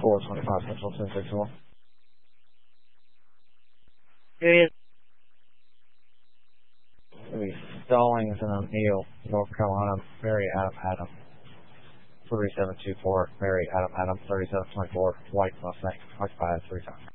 425 Central 1061. Period. Stallings in O'Neill, North Carolina, Mary Adam, 3724, Mary Adam, 3724, White Mustang, occupied 3 times.